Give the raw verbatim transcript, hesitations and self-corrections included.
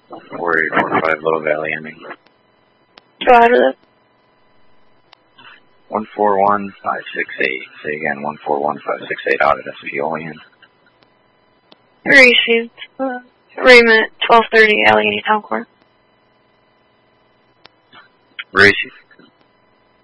Warrior four five Low Valley ending. Go ahead with it. one four one five six eight. Say again, one four one five six eight out at S P O land. Received. Uh, Raymond, twelve thirty, Allegheny Town Core. Received.